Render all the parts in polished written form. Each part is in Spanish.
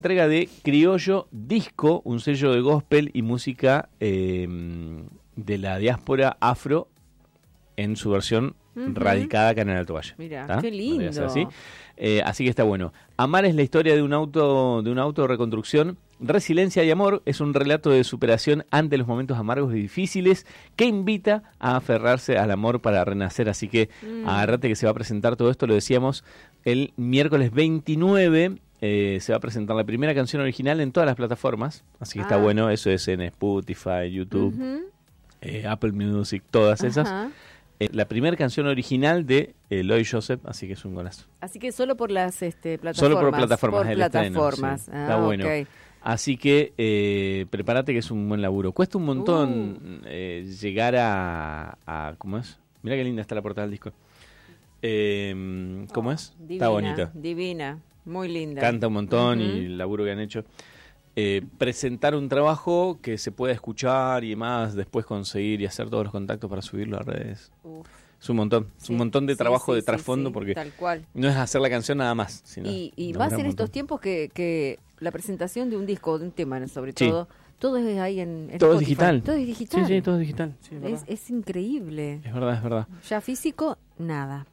entrega de Criollo Disco, un sello de gospel y música de la diáspora afro en su versión radicada acá en el Alto Valle. Mira, ¿Tá? qué lindo. Así que está bueno. Amar es la historia de un auto de reconstrucción. Resiliencia y amor es un relato de superación ante los momentos amargos y difíciles que invita a aferrarse al amor para renacer. Así que agárrate que se va a presentar todo esto, lo decíamos, el miércoles 29. Se va a presentar la primera canción original en todas las plataformas. Así que está bueno, eso es en Spotify, YouTube, Apple Music, todas esas. La primera canción original de Eloy Joseph, así que es un golazo. Así que solo por las plataformas. Solo por plataformas. Por el plataformas. Estreno, sí. Está bueno. Okay. Así que prepárate que es un buen laburo. Cuesta un montón llegar a ¿cómo es? Mirá qué linda está la portada del disco. ¿Cómo es? Divina, está bonita. Divina, muy linda. Canta un montón y el laburo que han hecho. Presentar un trabajo que se pueda escuchar y demás, después conseguir y hacer todos los contactos para subirlo a redes. Es un montón, es un montón de trabajo de trasfondo porque tal cual. No es hacer la canción nada más. Sino y más en estos tiempos que la presentación de un disco, de un tema sobre todo, todo es ahí en todo Spotify. es digital. Todo es digital. Sí, todo es digital. Sí, es increíble. Es verdad. Ya físico, nada.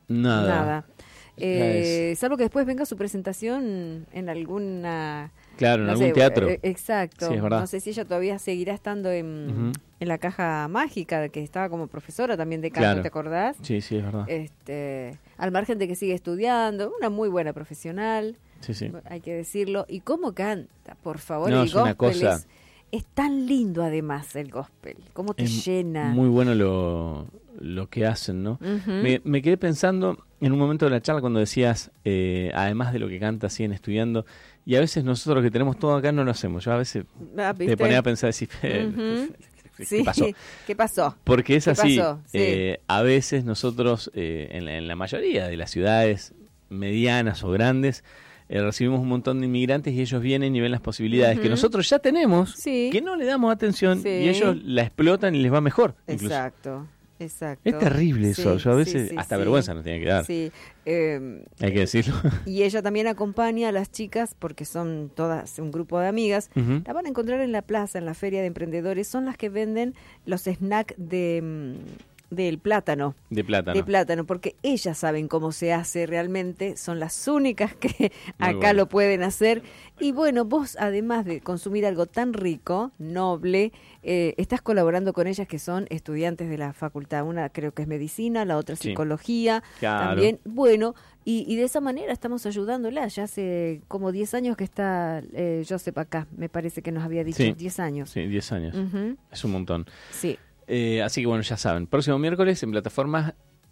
Es... salvo que después venga su presentación en alguna... Claro, en algún teatro. Exacto. Sí, es verdad. No sé si ella todavía seguirá estando en la Caja Mágica, que estaba como profesora también de canto, ¿te acordás? Sí, es verdad. Al margen de que sigue estudiando, una muy buena profesional, sí. hay que decirlo. Y cómo canta, por favor, no, el gospel una cosa... es tan lindo además el gospel, cómo te llena. Muy bueno lo que hacen, ¿no? Me quedé pensando en un momento de la charla cuando decías, además de lo que canta, siguen estudiando, y a veces nosotros que tenemos todo acá no lo hacemos. Yo a veces te ponía a pensar, decir, ¿qué pasó? Porque es así, a veces nosotros, en la mayoría de las ciudades medianas o grandes, recibimos un montón de inmigrantes y ellos vienen y ven las posibilidades que nosotros ya tenemos, que no le damos atención y ellos la explotan y les va mejor. Exacto. Exacto. Es terrible eso, yo a veces hasta vergüenza nos tiene que dar. Hay que decirlo. Y ella también acompaña a las chicas, porque son todas un grupo de amigas, la van a encontrar en la plaza, en la feria de emprendedores, son las que venden los snacks del plátano. De plátano, porque ellas saben cómo se hace realmente, son las únicas que acá lo pueden hacer. Y bueno, vos además de consumir algo tan rico, noble, estás colaborando con ellas que son estudiantes de la facultad. Una creo que es medicina, la otra psicología. Claro. También, bueno, y de esa manera estamos ayudándola. Ya hace como 10 años que está Joseph acá, me parece que nos había dicho 10 años. Sí, 10 años. Es un montón. Sí. Así que bueno, ya saben, próximo miércoles en plataformas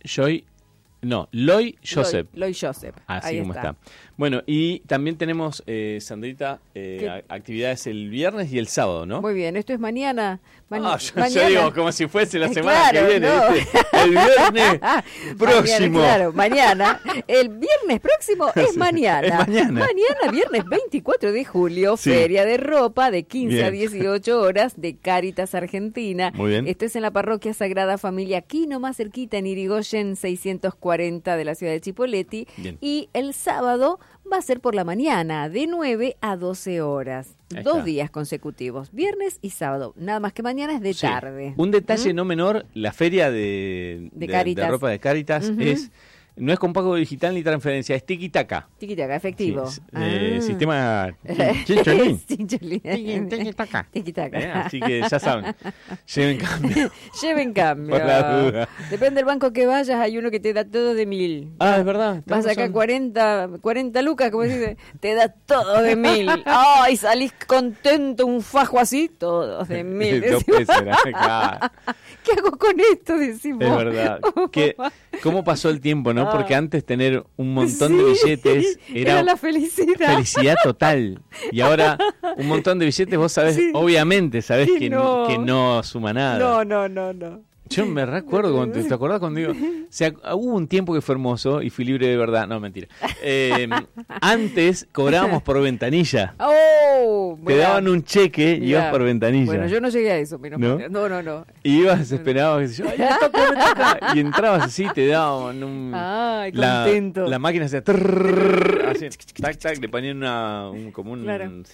Loy Joseph. Loy Joseph. Así ahí como está. Bueno, y también tenemos, Sandrita, actividades el viernes y el sábado, ¿no? Muy bien, esto es mañana. Yo digo como si fuese la semana que viene, ¿viste? El viernes próximo. Mañana. El viernes próximo es mañana. Mañana, viernes 24 de julio, feria de ropa de 15 a 18 horas de Cáritas Argentina. Muy bien. Esto es en la parroquia Sagrada Familia, aquí nomás cerquita en Irigoyen 640 de la ciudad de Chipoleti. Bien. Y el sábado va a ser por la mañana, de 9 a 12 horas. 2 días consecutivos, viernes y sábado. Nada más que mañana es de tarde. Un detalle no menor, la feria de ropa de Cáritas no es con pago digital ni transferencia, es tiki-taka. Tiki-taka, efectivo. Sistema Chincholín. Tiki-taka. Así que ya saben, lleven cambio. Lleven cambio. Por la duda. Depende del banco que vayas, hay uno que te da todo de 1.000. Es verdad. Vas a sacar 40 lucas, como dice, te da todo de 1.000. Ay, salís contento, un fajo así, todos de 1.000. 2 pesos, claro. ¿Qué hago con esto? Decimos. Es verdad. ¿Cómo pasó el tiempo, no? Porque antes tener un montón de billetes era la felicidad. Felicidad total. Y ahora un montón de billetes, vos sabés, obviamente sabés que no suma nada. No. Yo me recuerdo, ¿te acordás cuando digo? O sea, hubo un tiempo que fue hermoso y fui libre de verdad. No, mentira. Antes cobrábamos por ventanilla. Te daban un cheque y ibas por ventanilla. Bueno, yo no llegué a eso, pero no. Y ibas desesperado, me toca. Y entrabas así, te daban un... Ay, contento. La máquina hacía... así, tac, le ponían como un